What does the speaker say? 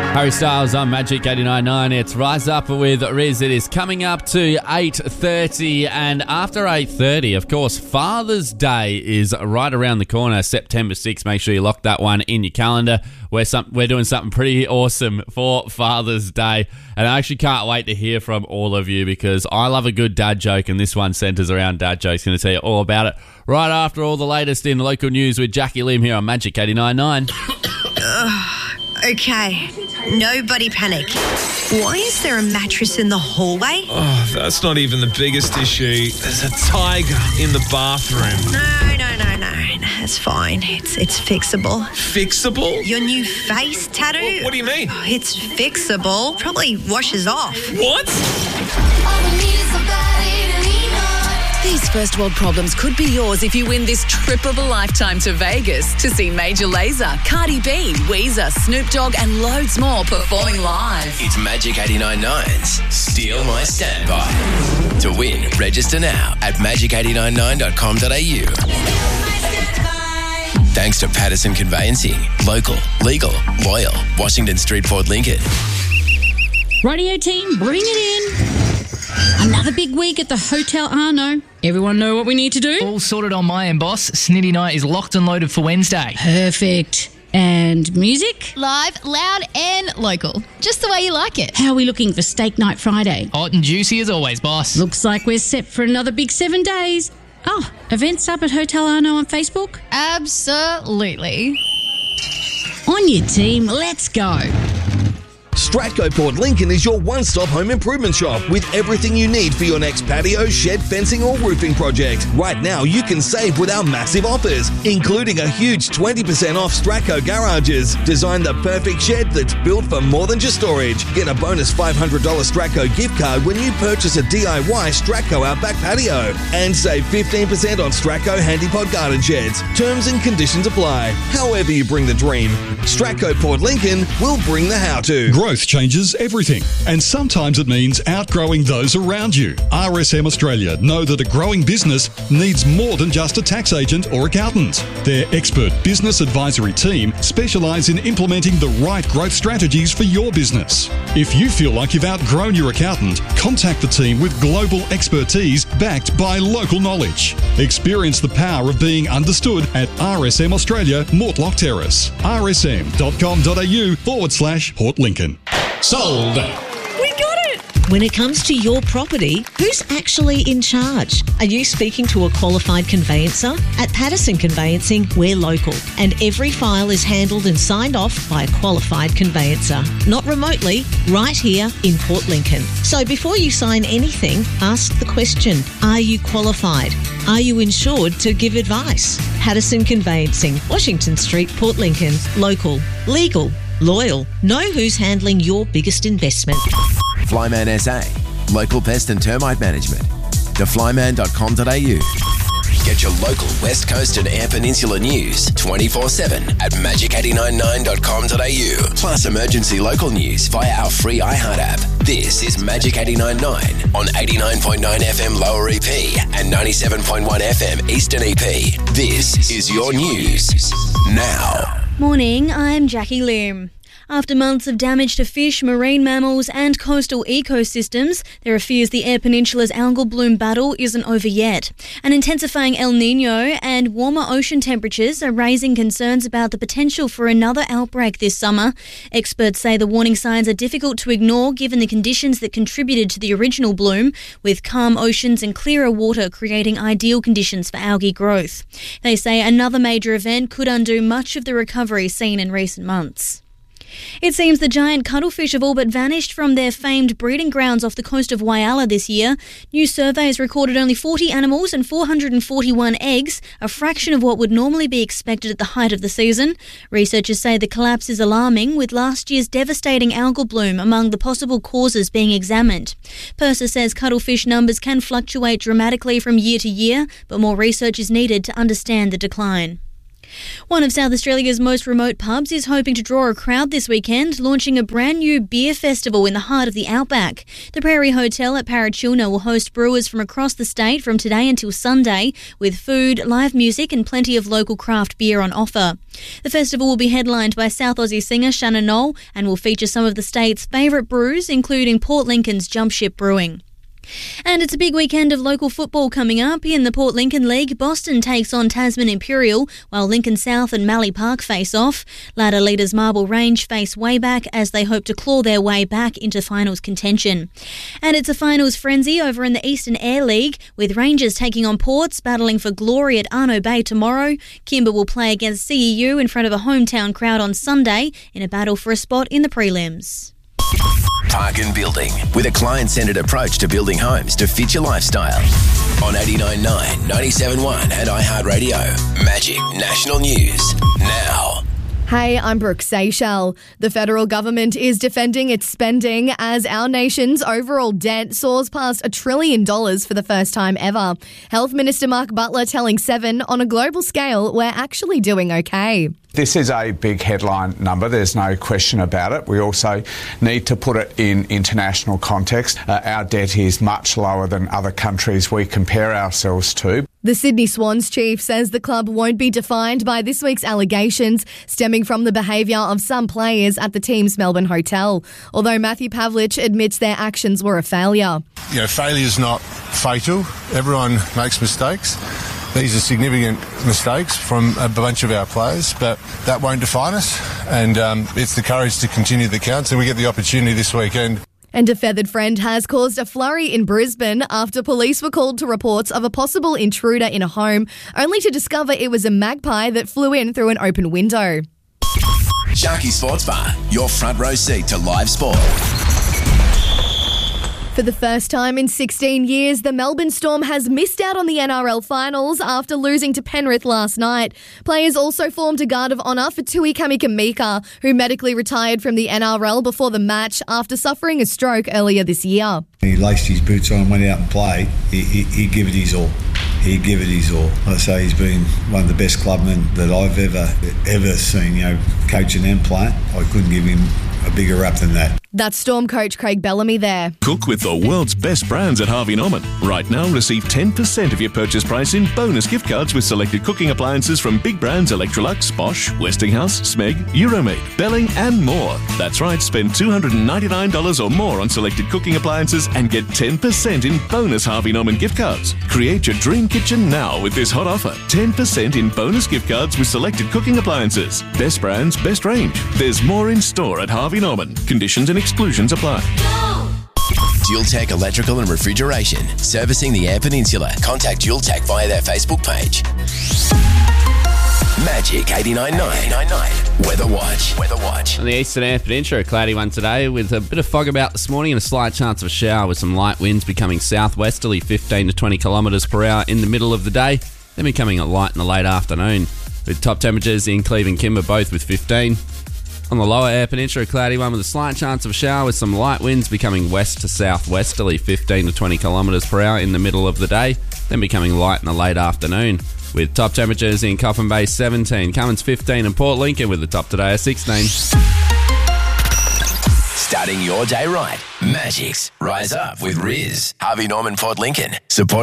Harry Styles on Magic 89.9. It's Rise Up with Riz. It is coming up to 8:30, and after 8:30, of course, Father's Day is right around the corner, September 6th. Make sure you lock that one in your calendar. We're doing something pretty awesome for Father's Day, and I actually can't wait to hear from all of you because I love a good dad joke, and this one centres around dad jokes. Going to tell you all about it right after all the latest in local news with Jackie Lim here on Magic 89.9. Okay, nobody panic. Why is there a mattress in the hallway? Oh, that's not even the biggest issue. There's a tiger in the bathroom. No. It's fine. It's fixable. Fixable? Your new face tattoo? What do you mean? Oh, it's fixable. Probably washes off. What? These first world problems could be yours if you win this trip of a lifetime to Vegas to see Major Lazer, Cardi B, Weezer, Snoop Dogg and loads more performing live. It's Magic 89.9's Steal My Standby. To win, register now at magic899.com.au. Thanks to Patterson Conveyancing. Local, legal, loyal. Washington Street, Port Lincoln. Radio team, bring it in. Another big week at the Hotel Arno. Everyone know what we need to do? All sorted on my end, boss. Snitty Night is locked and loaded for Wednesday. Perfect. And music? Live, loud and local. Just the way you like it. How are we looking for Steak Night Friday? Hot and juicy as always, boss. Looks like we're set for another big 7 days. Oh, events up at Hotel Arno on Facebook? Absolutely. On your team, let's go. Stratco Port Lincoln is your one-stop home improvement shop with everything you need for your next patio, shed, fencing or roofing project. Right now, you can save with our massive offers, including a huge 20% off Stratco garages. Design the perfect shed that's built for more than just storage. Get a bonus $500 Stratco gift card when you purchase a DIY Stratco Outback patio. And save 15% on Stratco Handypod garden sheds. Terms and conditions apply. However you bring the dream, Stratco Port Lincoln will bring the how-to. Growth changes everything, and sometimes it means outgrowing those around you. RSM Australia know that a growing business needs more than just a tax agent or accountant. Their expert business advisory team specialise in implementing the right growth strategies for your business. If you feel like you've outgrown your accountant, contact the team with global expertise backed by local knowledge. Experience the power of being understood at RSM Australia, Mortlock Terrace. rsm.com.au/Port Lincoln. Sold. We got it! When it comes to your property, who's actually in charge? Are you speaking to a qualified conveyancer? At Patterson Conveyancing, we're local, and every file is handled and signed off by a qualified conveyancer. Not remotely, right here in Port Lincoln. So before you sign anything, ask the question, are you qualified? Are you insured to give advice? Patterson Conveyancing, Washington Street, Port Lincoln. Local, legal, loyal. Know who's handling your biggest investment. Flyman SA. Local pest and termite management. theflyman.com.au. Get your local West Coast and Eyre Peninsula news 24/7 at magic899.com.au. Plus emergency local news via our free iHeart app. This is Magic 89.9 on 89.9 FM Lower EP and 97.1 FM Eastern EP. This is your news now. Morning, I'm Jackie Lim. After months of damage to fish, marine mammals and coastal ecosystems, there are fears the Eyre Peninsula's algal bloom battle isn't over yet. An intensifying El Niño and warmer ocean temperatures are raising concerns about the potential for another outbreak this summer. Experts say the warning signs are difficult to ignore given the conditions that contributed to the original bloom, with calm oceans and clearer water creating ideal conditions for algae growth. They say another major event could undo much of the recovery seen in recent months. It seems the giant cuttlefish have all but vanished from their famed breeding grounds off the coast of Whyalla this year. New surveys recorded only 40 animals and 441 eggs, a fraction of what would normally be expected at the height of the season. Researchers say the collapse is alarming, with last year's devastating algal bloom among the possible causes being examined. Purser says cuttlefish numbers can fluctuate dramatically from year to year, but more research is needed to understand the decline. One of South Australia's most remote pubs is hoping to draw a crowd this weekend, launching a brand new beer festival in the heart of the outback. The Prairie Hotel at Parachilna will host brewers from across the state from today until Sunday, with food, live music and plenty of local craft beer on offer. The festival will be headlined by South Aussie singer Shannon Knoll and will feature some of the state's favourite brews, including Port Lincoln's Jump Ship Brewing. And it's a big weekend of local football coming up. In the Port Lincoln League, Boston takes on Tasman Imperial, while Lincoln South and Mallee Park face off. Ladder leaders Marble Range face Wayback as they hope to claw their way back into finals contention. And it's a finals frenzy over in the Eastern Air League, with Rangers taking on Ports, battling for glory at Arno Bay tomorrow. Kimber will play against CEU in front of a hometown crowd on Sunday in a battle for a spot in the prelims. Park and Building, with a client-centred approach to building homes to fit your lifestyle. On 89.9, 97.1 and iHeartRadio. Magic National News now. Hey, I'm Brooke Seychelles. The federal government is defending its spending as our nation's overall debt soars past $1 trillion for the first time ever. Health Minister Mark Butler telling Seven, on a global scale, we're actually doing okay. This is a big headline number, there's no question about it. We also need to put it in international context. Our debt is much lower than other countries we compare ourselves to. The Sydney Swans chief says the club won't be defined by this week's allegations stemming from the behaviour of some players at the team's Melbourne hotel, although Matthew Pavlich admits their actions were a failure. Failure's not fatal. Everyone makes mistakes. These are significant mistakes from a bunch of our players, but that won't define us, and it's the courage to continue that counts, and we get the opportunity this weekend. And a feathered friend has caused a flurry in Brisbane after police were called to reports of a possible intruder in a home, only to discover it was a magpie that flew in through an open window. Sharky Sports Bar, your front row seat to live sport. For the first time in 16 years, the Melbourne Storm has missed out on the NRL finals after losing to Penrith last night. Players also formed a guard of honour for Tui Kamikamica, who medically retired from the NRL before the match after suffering a stroke earlier this year. He laced his boots on and went out and played. He gave it his all. He'd give it his all. I say he's been one of the best clubmen that I've ever seen, coaching and playing. I couldn't give him a bigger rap than that. That's Storm coach Craig Bellamy there. Cook with the world's best brands at Harvey Norman. Right now, receive 10% of your purchase price in bonus gift cards with selected cooking appliances from big brands Electrolux, Bosch, Westinghouse, Smeg, Euromaid, Belling and more. That's right, spend $299 or more on selected cooking appliances and get 10% in bonus Harvey Norman gift cards. Create your dream kitchen now with this hot offer. 10% in bonus gift cards with selected cooking appliances. Best brands, best range. There's more in store at Harvey Norman. Conditions and exclusions apply. Dual-Tech Electrical and Refrigeration, servicing the Eyre Peninsula. Contact Dual-Tech via their Facebook page. Magic 89.9. Weather Watch. On the Eastern Eyre Peninsula, a cloudy one today with a bit of fog about this morning and a slight chance of a shower with some light winds becoming southwesterly 15 to 20 kilometres per hour in the middle of the day, then becoming a light in the late afternoon, with top temperatures in Cleve and Kimber both with 15. On the lower Eyre Peninsula, a cloudy one with a slight chance of a shower with some light winds becoming west to southwesterly 15 to 20 kilometres per hour in the middle of the day, then becoming light in the late afternoon, with top temperatures in Coffin Bay 17, Cummins 15 and Port Lincoln with the top today of 16. Starting your day right. Magic's Rise Up with Riz. Harvey Norman, Port Lincoln. Support